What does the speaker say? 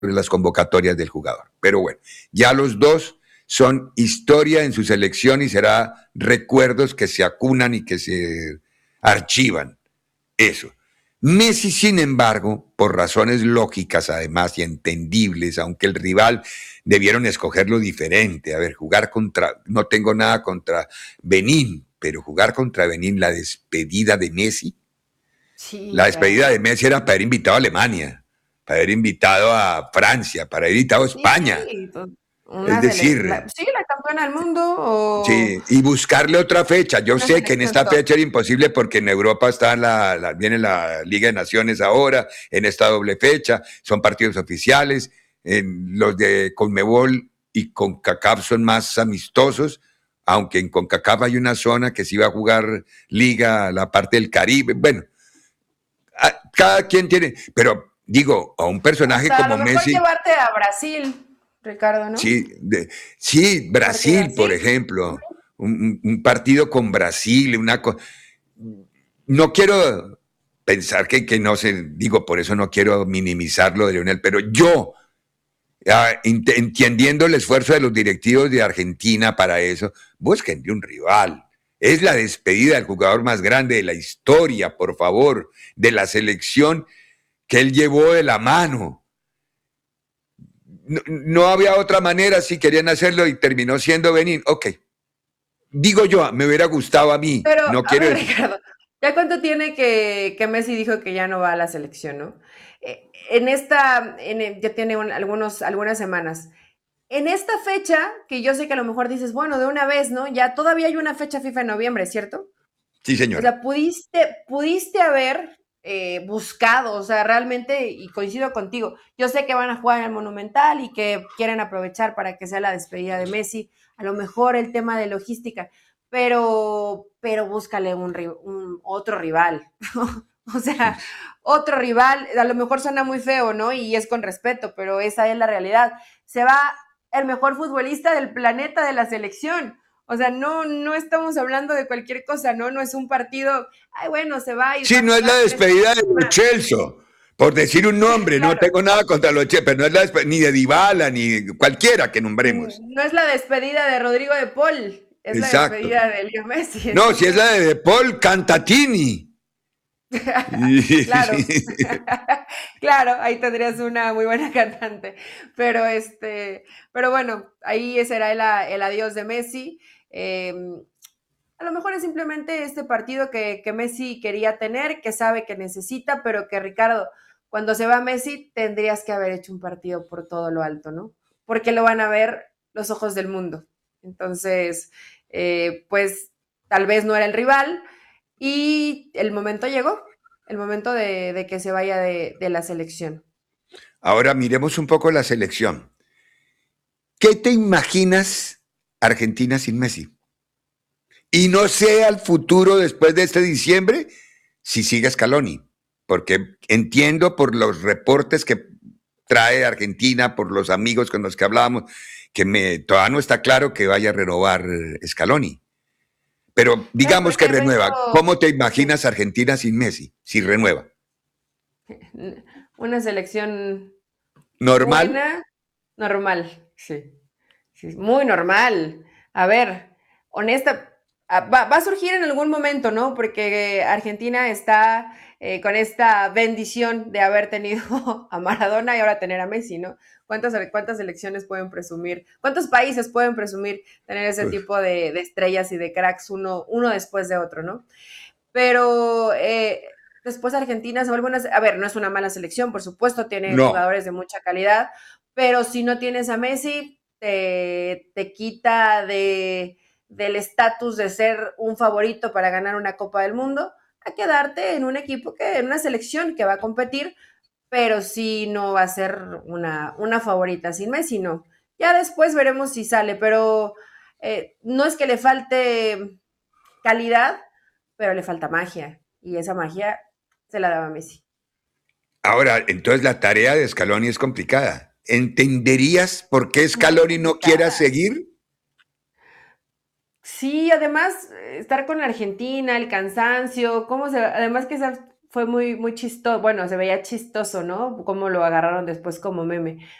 las convocatorias del jugador. Pero bueno, ya los dos son historia en su selección y será recuerdos que se acunan y que se archivan. Eso. Messi, sin embargo, por razones lógicas además y entendibles, aunque el rival debieron escogerlo diferente. A ver, no tengo nada contra Benín, pero jugar contra Benín, la Sí, despedida claro. de Messi era para haber invitado a Alemania, para haber invitado a Francia, para haber invitado a España. Sí, Es decir, sí, la campeona del mundo o sí, y buscarle otra fecha. Yo una sé que en selección esta top. fecha era imposible porque en Europa está viene la Liga de Naciones ahora, en esta doble fecha, son partidos oficiales, los de Conmebol y CONCACAF son más amistosos, aunque en CONCACAF hay una zona que sí va a jugar Liga, la parte del Caribe. Bueno, cada quien tiene, pero digo, a un personaje Hasta a como lo mejor Messi, llevarte a Brasil, Ricardo, ¿no? sí, sí, Un partido Brasil, por así. ejemplo, un partido con Brasil, no quiero pensar que no sé, digo, por eso no quiero minimizar lo de Lionel, pero yo, entendiendo el esfuerzo de los directivos de Argentina para eso, busquen un rival. Es la despedida del jugador más grande de la historia, por favor, de la selección que él llevó de la mano. No había otra manera si querían hacerlo y terminó siendo Benín. Ok, digo yo, me hubiera gustado a mí, Pero, no a quiero ver, decir. Ricardo, ¿ya cuánto tiene que Messi dijo que ya no va a la selección, no? Ya tiene algunas semanas. En esta fecha, que yo sé que a lo mejor dices, bueno, de una vez, ¿no? Ya todavía hay una fecha FIFA en noviembre, ¿cierto? Sí, O señora. sea, pudiste haber buscado, o sea, realmente, y coincido contigo, yo sé que van a jugar en el Monumental y que quieren aprovechar para que sea la despedida de Messi, a lo mejor el tema de logística, pero búscale otro rival, o sea, otro rival, a lo mejor suena muy feo, ¿no? Y es con respeto, pero esa es la realidad. Se va el mejor futbolista del planeta de la selección. O sea, no estamos hablando de cualquier cosa, ¿no? No es un partido, ay, bueno, se va y va Sí, a no es la jugar 3 despedida de partidos Lo más. Celso, por decir un nombre, no Claro, tengo nada contra Lo Celso, pero no es la despedida ni de Dybala, ni cualquiera que nombremos. no es la despedida de Rodrigo de Paul, es la Exacto. despedida de Leo Messi. No, si es Entonces, la de Paul Cantatini. claro, claro, ahí tendrías una muy buena cantante. Pero pero bueno, ahí será el adiós de Messi. Eh, a lo mejor es simplemente este partido que Messi quería tener, que sabe que necesita, pero que Ricardo, cuando se va Messi, tendrías que haber hecho un partido por todo lo alto, ¿no? Porque lo van a ver los ojos del mundo. Entonces, pues tal vez no era el rival y el momento llegó, el momento de que se vaya de la selección. Ahora miremos un poco la selección. ¿Qué te imaginas Argentina sin Messi? Y no sea el futuro después de este diciembre si sigue Scaloni, porque entiendo por los reportes que trae Argentina, por los amigos con los que hablábamos, todavía no está claro que vaya a renovar Scaloni. Pero ¿Sabes digamos por que qué lo renueva. hizo? ¿Cómo te Sí, imaginas Argentina sin Messi? Si renueva. una selección ¿Normal? buena, normal, sí. Sí, muy normal. A ver, honesta, va a surgir en algún momento, ¿no? Porque Argentina está con esta bendición de haber tenido a Maradona y ahora tener a Messi, ¿no? ¿Cuántas selecciones pueden presumir? ¿Cuántos países pueden presumir tener ese Uf, tipo de estrellas y de cracks uno después de otro, ¿no? Pero después Argentina se vuelve a ver, no es una mala selección, por supuesto, tiene no. jugadores de mucha calidad, pero si no tienes a Messi, te quita del estatus de ser un favorito para ganar una Copa del Mundo a quedarte en un equipo en una selección que va a competir, pero sí no va a ser una favorita sin Messi, no. Ya después veremos si sale, pero no es que le falte calidad, pero le falta magia. Y esa magia se la daba Messi. Ahora, entonces la tarea de Scaloni es complicada. ¿Entenderías por qué Muy Scaloni no quiera complicada. seguir? Sí, además, estar con la Argentina, el cansancio, además que fue muy, muy chistoso, bueno, se veía chistoso, ¿no? Cómo lo agarraron después como meme.